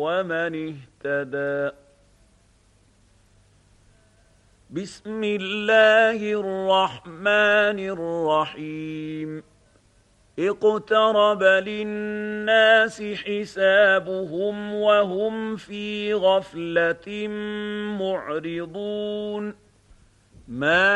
ومن اهتدى. بسم الله الرحمن الرحيم. اقترب للناس حسابهم وهم في غفلة معرضون. ما